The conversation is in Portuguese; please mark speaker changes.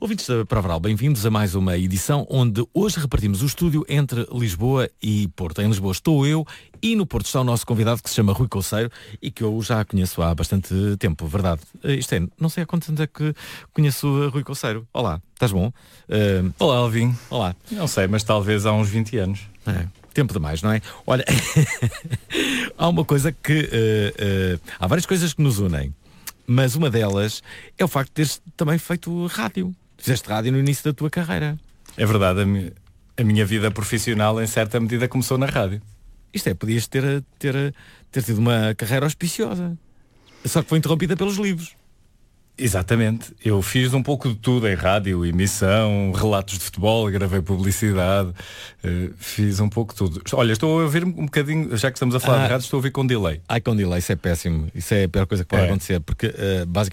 Speaker 1: Ouvintes da Provaral, bem-vindos a mais uma edição onde hoje repartimos o estúdio entre Lisboa e Porto. Em Lisboa estou eu e no Porto está o nosso convidado que se chama Rui Couceiro e que eu já conheço há bastante tempo, verdade? Isto é, não sei há quantos anos é que conheço o Rui Couceiro. Olá, estás bom?
Speaker 2: Olá, Alvin.
Speaker 1: Olá.
Speaker 2: Não sei, mas talvez há uns 20 anos.
Speaker 1: Tempo demais, não é? Olha, há uma coisa que... há várias coisas que nos unem, mas uma delas é o facto de teres também feito rádio. Fizeste rádio no início da tua carreira.
Speaker 2: É verdade, a minha vida profissional em certa medida começou na rádio.
Speaker 1: Isto é, podias ter tido uma carreira auspiciosa. Só que foi interrompida pelos livros.
Speaker 2: Exatamente. Eu fiz um pouco de tudo em rádio, emissão, relatos de futebol, gravei publicidade, fiz um pouco de tudo. Olha, estou a ouvir um bocadinho, já que estamos a falar de rádio, estou a ouvir com delay.
Speaker 1: Com delay, isso é péssimo. Isso é a pior coisa que pode acontecer, porque basicamente